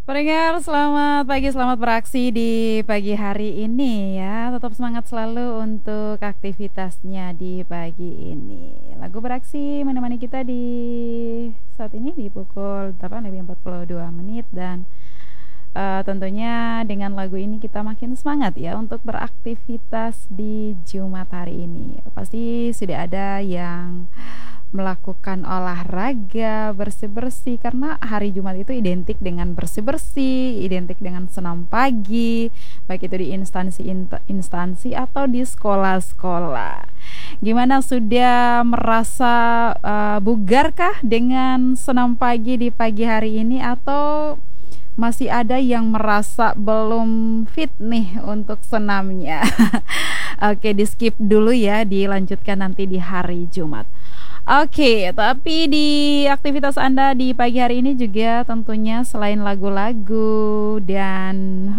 Pendengar, selamat pagi, selamat beraksi di pagi hari ini ya. Tetap semangat selalu untuk aktivitasnya di pagi ini. Lagu beraksi menemani kita di saat ini di pukul 8:42 dan tentunya dengan lagu ini kita makin semangat ya untuk beraktivitas di Jumat hari ini. Pasti sudah ada yang melakukan olahraga, bersih-bersih karena hari Jumat itu identik dengan bersih-bersih, identik dengan senam pagi, baik itu di instansi atau di sekolah-sekolah. Gimana sudah merasa bugarkah dengan senam pagi di pagi hari ini atau masih ada yang merasa belum fit nih untuk senamnya? Oke, di skip dulu ya, dilanjutkan nanti di hari Jumat. Oke, tapi di aktivitas Anda di pagi hari ini juga tentunya selain lagu-lagu dan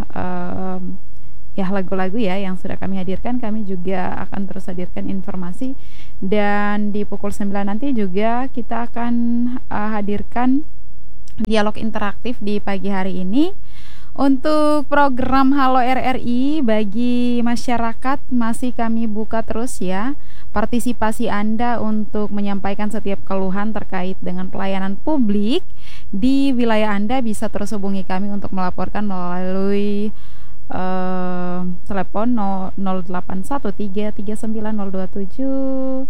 ya lagu-lagu ya yang sudah kami hadirkan, kami juga akan terus hadirkan informasi dan di pukul 9 nanti juga kita akan hadirkan dialog interaktif di pagi hari ini. Untuk program Halo RRI bagi masyarakat masih kami buka terus ya. Partisipasi Anda untuk menyampaikan setiap keluhan terkait dengan pelayanan publik di wilayah Anda bisa terus hubungi kami untuk melaporkan melalui telepon 081339027972.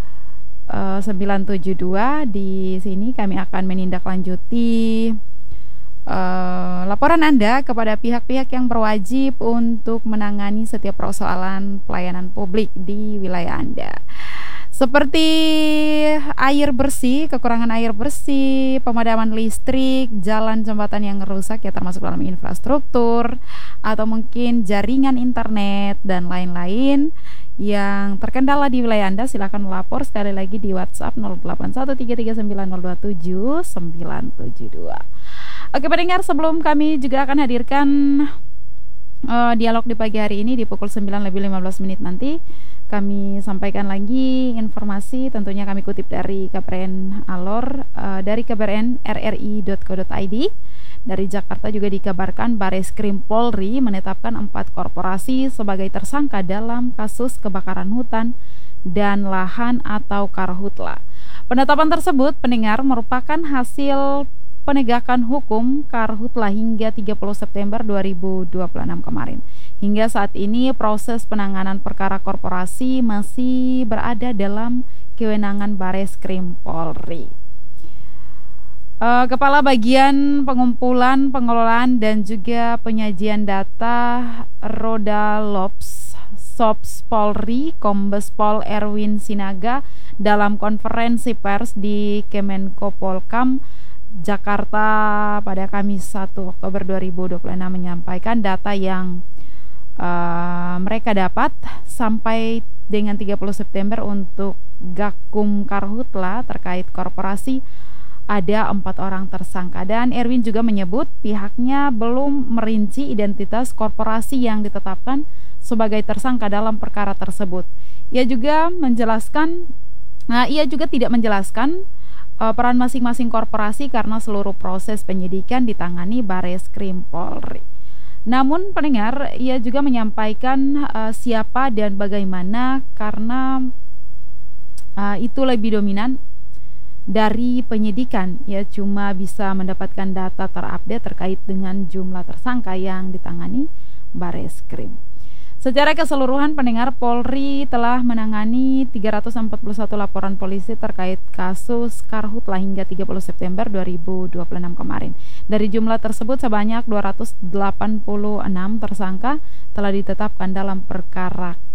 Di sini kami akan menindaklanjuti laporan Anda kepada pihak-pihak yang berwajib untuk menangani setiap persoalan pelayanan publik di wilayah Anda. Seperti air bersih, kekurangan air bersih, pemadaman listrik, jalan jembatan yang rusak ya termasuk dalam infrastruktur, atau mungkin jaringan internet dan lain-lain yang terkendala di wilayah Anda, silakan melapor sekali lagi di WhatsApp 081339027972. Oke pendengar, sebelum kami juga akan hadirkan dialog di pagi hari ini di pukul 9:15 nanti, kami sampaikan lagi informasi, tentunya kami kutip dari KBRN Alor, dari KBRN rri.co.id. Dari Jakarta juga dikabarkan Bareskrim Polri menetapkan 4 korporasi sebagai tersangka dalam kasus kebakaran hutan dan lahan atau karhutla. Penetapan tersebut pendengar merupakan hasil penegakan hukum karhutla hingga 30 September 2026 kemarin. Hingga saat ini proses penanganan perkara korporasi masih berada dalam kewenangan Bareskrim Polri. Kepala Bagian Pengumpulan, Pengelolaan dan juga Penyajian Data Roda Lops Sops Polri, Kombes Pol Erwin Sinaga dalam konferensi pers di Kemenko Polkam Jakarta pada Kamis 1 Oktober 2026 menyampaikan data yang mereka dapat sampai dengan 30 September untuk Gakum Karhutla terkait korporasi ada 4 orang tersangka, dan Erwin juga menyebut pihaknya belum merinci identitas korporasi yang ditetapkan sebagai tersangka dalam perkara tersebut. Ia juga tidak menjelaskan peran masing-masing korporasi karena seluruh proses penyidikan ditangani Bareskrim Polri. Namun pendengar, ia juga menyampaikan siapa dan bagaimana karena itu lebih dominan dari penyidikan, ya cuma bisa mendapatkan data terupdate terkait dengan jumlah tersangka yang ditangani Bareskrim. Secara keseluruhan pendengar, Polri telah menangani 341 laporan polisi terkait kasus karhutla hingga 30 September 2026 kemarin. Dari jumlah tersebut sebanyak 286 tersangka telah ditetapkan dalam perkara